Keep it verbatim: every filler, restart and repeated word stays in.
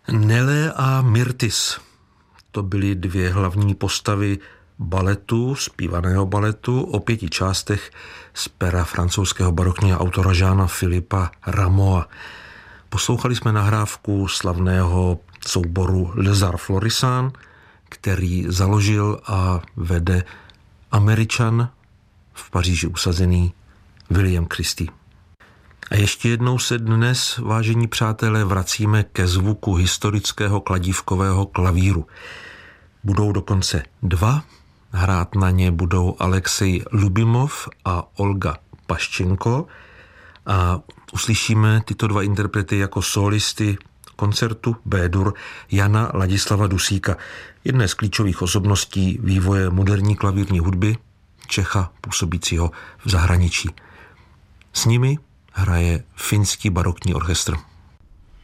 Nele a Myrtis. To byly dvě hlavní postavy baletu, zpívaného baletu o pěti částech z pera francouzského barokního autora Jeana Philippa Rameaua. Poslouchali jsme nahrávku slavného souboru Les Arts Florissants, který založil a vede Američan v Paříži usazený William Christie. A ještě jednou se dnes, vážení přátelé, vracíme ke zvuku historického kladívkového klavíru. Budou dokonce dva, hrát na ně budou Alexej Lubimov a Olga Paščenko a uslyšíme tyto dva interprety jako solisty koncertu B-dur Jana Ladislava Dusíka, jedné z klíčových osobností vývoje moderní klavírní hudby, Čecha působícího v zahraničí. S nimi hraje finský barokní orchestr.